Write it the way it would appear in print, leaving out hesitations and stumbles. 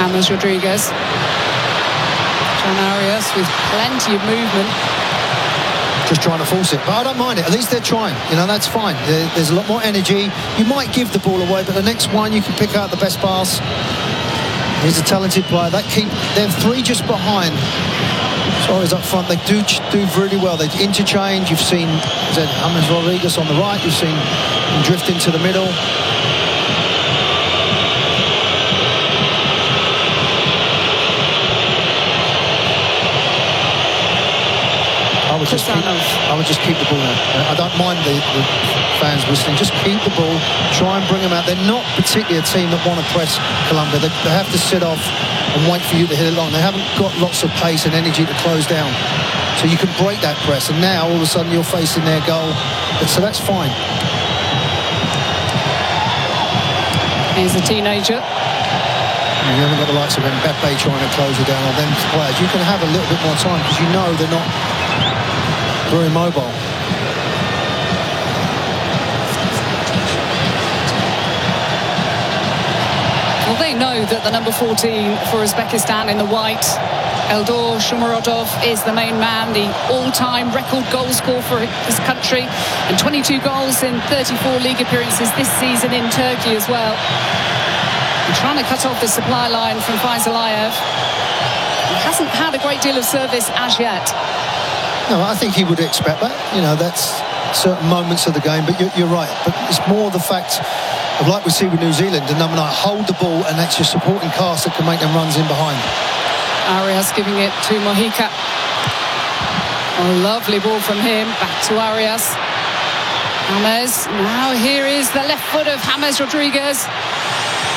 James Rodriguez. John Arias with plenty of movement. Just trying to force it, but I don't mind it. At least they're trying. You know, that's fine. There's a lot more energy. You might give the ball away, but the next one you can pick out the best pass. He's a talented player. They're 3 just behind. Suarez up front. They do really well. They interchange. You've seen James Rodriguez on the right. You've seen him drift into the middle. I would just keep the ball now. I don't mind the fans whistling. Just keep the ball. Try and bring them out. They're not particularly a team that want to press Colombia. They have to sit off and wait for you to hit it long. They haven't got lots of pace and energy to close down. So you can break that press. And now, all of a sudden, you're facing their goal. So that's fine. He's a teenager. You haven't got the likes of Mbappe trying to close you down on them players. You can have a little bit more time because you know they're not very mobile. Well, they know that the number 14 for Uzbekistan in the white, Eldor Shomurodov, is the main man, the all-time record goal scorer for his country, and 22 goals in 34 league appearances this season in Turkey as well. And trying to cut off the supply line from Faisal Aliyev. He hasn't had a great deal of service as yet. No, I think he would expect that. You know, that's certain moments of the game, but you're right. But it's more the fact of, like we see with New Zealand, the number 9, hold the ball, and that's your supporting cast that can make them runs in behind. Arias giving it to Mojica. A lovely ball from him, back to Arias. James, now here is the left foot of James Rodriguez.